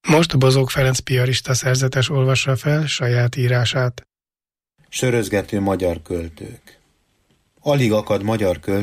Most Bozók Ferenc piarista szerzetes olvassa fel saját írását. Sörözgető magyar költők. Alig akad magyar költő,